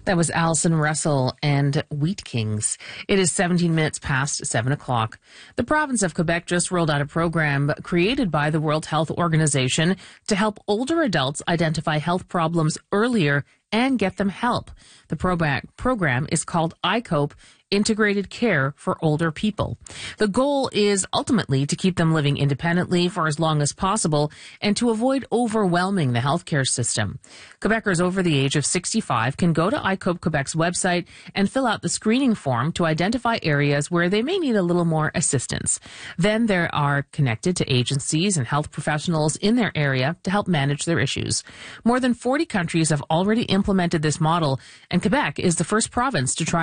That was Allison Russell and Wheat Kings. It is 17 minutes past 7 o'clock. The province of Quebec just rolled out a program created by the World Health Organization to help older adults identify health problems earlier and get them help. The program is called ICOPE, Integrated Care for Older People. The goal is ultimately to keep them living independently for as long as possible and to avoid overwhelming the healthcare system. Quebecers over the age of 65 can go to ICOPE Quebec's website and fill out the screening form to identify areas where they may need a little more assistance. Then they are connected to agencies and health professionals in their area to help manage their issues. More than 40 countries have already implemented this model, and Quebec is the first province to try